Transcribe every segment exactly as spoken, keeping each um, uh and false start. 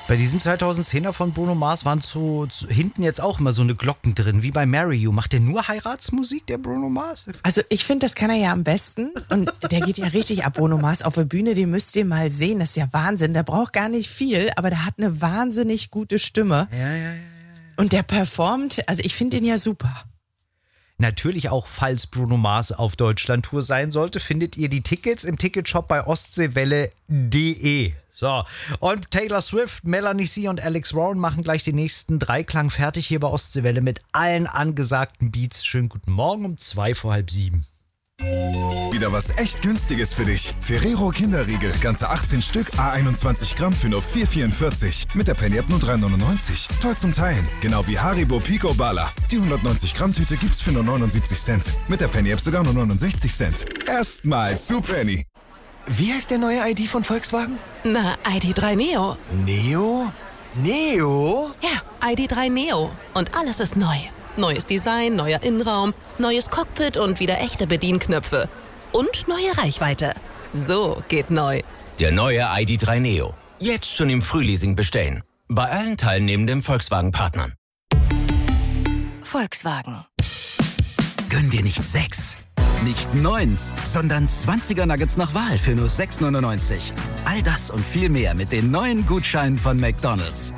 Bei diesem zweitausendzehner von Bruno Mars waren so, so hinten jetzt auch immer so eine Glocken drin, wie bei Marry You. Macht der nur Heiratsmusik, der Bruno Mars? Also ich finde, das kann er ja am besten. Und der geht ja richtig ab, Bruno Mars. Auf der Bühne, den müsst ihr mal sehen. Das ist ja Wahnsinn. Der braucht gar nicht viel, aber der hat eine wahnsinnig gute Stimme. Ja, ja, ja. ja. Und der performt, also ich finde ihn ja super. Natürlich auch, falls Bruno Mars auf Deutschlandtour sein sollte, findet ihr die Tickets im Ticketshop bei ostseewelle punkt de. So, und Taylor Swift, Melanie C. und Alex Warren machen gleich den nächsten Dreiklang fertig hier bei Ostseewelle mit allen angesagten Beats. Schönen guten Morgen um zwei vor halb sieben. Wieder was echt Günstiges für dich. Ferrero Kinderriegel, ganze achtzehn Stück, a einundzwanzig Gramm für nur vier vierundvierzig. Mit der Penny App nur drei neunundneunzig. Toll zum Teilen. Genau wie Haribo Pico Bala. Die hundertneunzig Gramm Tüte gibt's für nur neunundsiebzig Cent. Mit der Penny App sogar nur neunundsechzig Cent. Erstmal zu Penny. Wie heißt der neue I D von Volkswagen? Na, I D drei Neo. Neo? Neo? Ja, I D drei Neo. Und alles ist neu. Neues Design, neuer Innenraum, neues Cockpit und wieder echte Bedienknöpfe. Und neue Reichweite. So geht neu. Der neue I D drei Neo. Jetzt schon im Frühleasing bestellen. Bei allen teilnehmenden Volkswagen-Partnern. Volkswagen. Gönn dir nicht sechs, nicht neun, sondern zwanziger Nuggets nach Wahl für nur sechs neunundneunzig. All das und viel mehr mit den neuen Gutscheinen von McDonald's.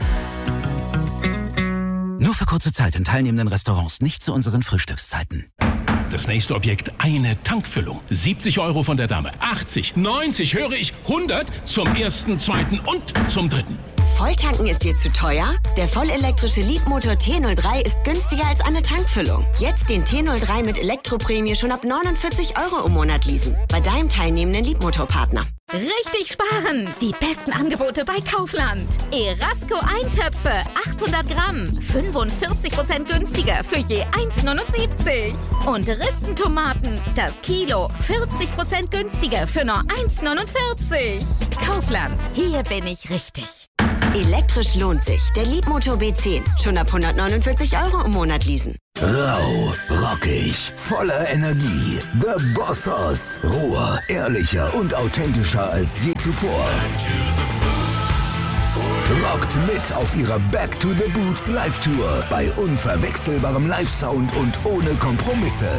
Nur für kurze Zeit in teilnehmenden Restaurants, nicht zu unseren Frühstückszeiten. Das nächste Objekt, eine Tankfüllung. siebzig Euro von der Dame. achtzig, neunzig, höre ich, hundert zum ersten, zweiten und zum dritten. Volltanken ist dir zu teuer? Der vollelektrische Leapmotor T null drei ist günstiger als eine Tankfüllung. Jetzt den T null drei mit Elektroprämie schon ab neunundvierzig Euro im Monat leasen. Bei deinem teilnehmenden Leapmotor-Partner. Richtig sparen! Die besten Angebote bei Kaufland. Erasco Eintöpfe, achthundert Gramm, fünfundvierzig Prozent günstiger für je eins neunundsiebzig. Und Ristentomaten, das Kilo, vierzig Prozent günstiger für nur eins neunundvierzig. Kaufland, hier bin ich richtig. Elektrisch lohnt sich. Der Leapmotor B zehn. Schon ab hundertneunundvierzig Euro im Monat leasen. Rau, rockig, voller Energie. The Bossos. Roher, ehrlicher und authentischer als je zuvor. Rockt mit auf ihrer Back to the Boots Live-Tour bei unverwechselbarem Live-Sound und ohne Kompromisse.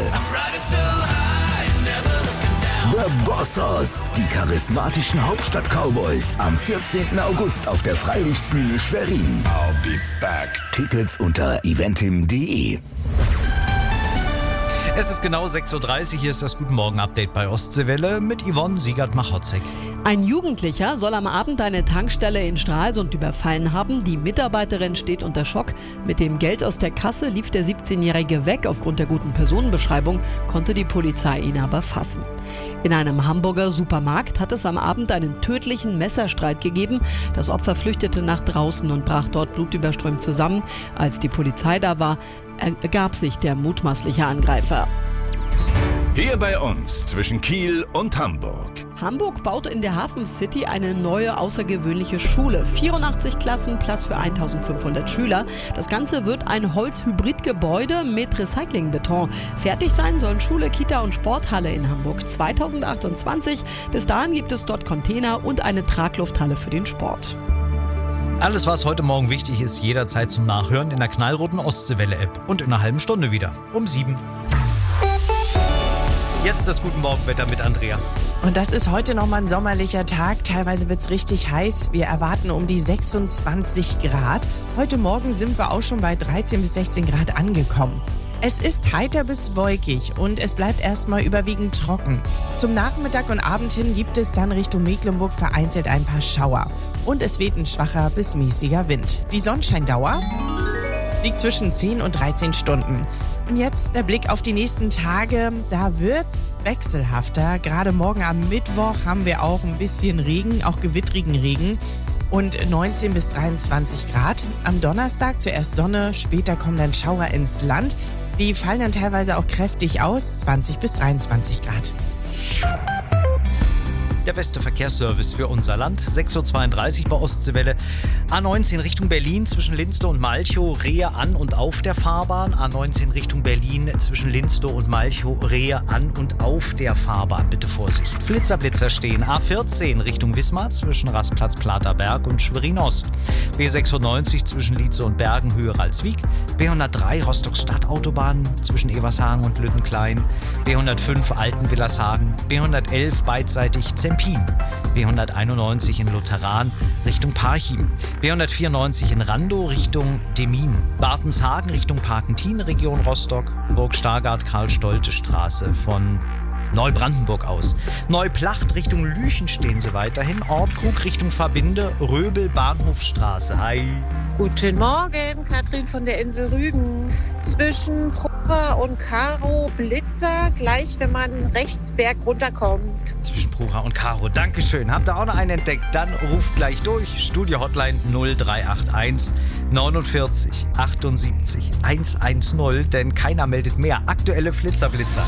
The Bossos, die charismatischen Hauptstadt-Cowboys, am vierzehnten August auf der Freilichtbühne Schwerin. I'll be back. Tickets unter eventim punkt de. Es ist genau sechs Uhr dreißig, hier ist das Guten Morgen-Update bei Ostseewelle mit Yvonne Siegert-Machotzek. Ein Jugendlicher soll am Abend eine Tankstelle in Stralsund überfallen haben. Die Mitarbeiterin steht unter Schock. Mit dem Geld aus der Kasse lief der siebzehnjährige weg. Aufgrund der guten Personenbeschreibung konnte die Polizei ihn aber fassen. In einem Hamburger Supermarkt hat es am Abend einen tödlichen Messerstreit gegeben. Das Opfer flüchtete nach draußen und brach dort blutüberströmt zusammen. Als die Polizei da war, ergab sich der mutmaßliche Angreifer. Hier bei uns zwischen Kiel und Hamburg. Hamburg baut in der Hafen City eine neue außergewöhnliche Schule. vierundachtzig Klassen, Platz für eintausendfünfhundert Schüler. Das Ganze wird ein Holzhybridgebäude mit Recyclingbeton. Fertig sein sollen Schule, Kita und Sporthalle in Hamburg zweitausendachtundzwanzig. Bis dahin gibt es dort Container und eine Traglufthalle für den Sport. Alles, was heute Morgen wichtig ist, jederzeit zum Nachhören in der knallroten Ostseewelle-App und in einer halben Stunde wieder, um sieben. Jetzt das Guten Morgenwetter mit Andrea. Und das ist heute nochmal ein sommerlicher Tag. Teilweise wird es richtig heiß. Wir erwarten um die sechsundzwanzig Grad. Heute Morgen sind wir auch schon bei dreizehn bis sechzehn Grad angekommen. Es ist heiter bis wolkig und es bleibt erstmal überwiegend trocken. Zum Nachmittag und Abend hin gibt es dann Richtung Mecklenburg vereinzelt ein paar Schauer. Und es weht ein schwacher bis mäßiger Wind. Die Sonnenscheindauer liegt zwischen zehn und dreizehn Stunden. Und jetzt der Blick auf die nächsten Tage. Da wird's wechselhafter. Gerade morgen am Mittwoch haben wir auch ein bisschen Regen, auch gewittrigen Regen. Und neunzehn bis dreiundzwanzig Grad. Am Donnerstag zuerst Sonne, später kommen dann Schauer ins Land. Die fallen dann teilweise auch kräftig aus, zwanzig bis dreiundzwanzig Grad. Der beste Verkehrsservice für unser Land. sechs Uhr zweiunddreißig bei Ostseewelle. A neunzehn Richtung Berlin zwischen Linstow und Malchow, Rehe an und auf der Fahrbahn. A neunzehn Richtung Berlin zwischen Linstow und Malchow, Rehe an und auf der Fahrbahn. Bitte Vorsicht. Flitzer, Blitzer stehen. A vierzehn Richtung Wismar zwischen Rastplatz Platerberg und Schwerin-Ost. B sechsundneunzig zwischen Lietze und Bergen, Höhe Ralswiek. B hundertdrei Rostocks Stadtautobahn zwischen Evershagen und Lüttenklein. B hundertfünf Altenwillershagen. B hundertelf beidseitig Zempin. B hunderteinundneunzig in Lutheran Richtung Parchim. B hundertvierundneunzig in Randow Richtung Demmin. Bartenshagen Richtung Parkentin, Region Rostock. Burg Stargard, Karl-Stolte-Straße von Neubrandenburg aus. Neuplacht Richtung Lüchen stehen sie weiterhin. Ortkrug Richtung Verbinde, Röbel, Bahnhofstraße. Hi. Guten Morgen, Katrin von der Insel Rügen. Zwischen Procher und Karo Blitzer, gleich wenn man rechts berg runterkommt. Zwischen Procher und Karo, Dankeschön. Habt ihr auch noch einen entdeckt? Dann ruft gleich durch. Studio Hotline null drei acht eins neunundvierzig achtundsiebzig hundertzehn, denn keiner meldet mehr. Aktuelle Flitzerblitzer.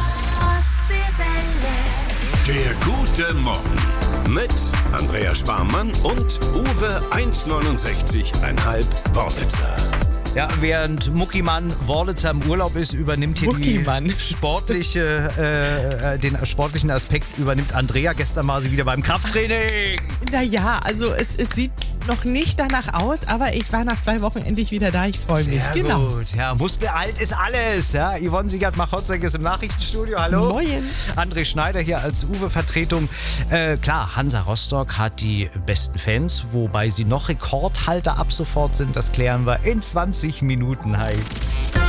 Der gute Morgen mit Andrea Sparmann und Uwe eins neunundsechzig Komma fünf Worlitzer. Ja, während Muckimann Worlitzer im Urlaub ist, übernimmt hier Muckimann. die sportliche, äh, den sportlichen Aspekt übernimmt Andrea. Gestern war sie wieder beim Krafttraining. Naja, also es, es sieht noch nicht danach aus, aber ich war nach zwei Wochen endlich wieder da. Ich freue mich. Sehr Genau. gut. Ja, Muskelalt ist alles. Ja, Yvonne Siegert-Machotzek ist im Nachrichtenstudio. Hallo. Moin. André Schneider hier als Uwe-Vertretung. Äh, klar, Hansa Rostock hat die besten Fans, wobei sie noch Rekordhalter ab sofort sind. Das klären wir in zwanzig Minuten. Hi.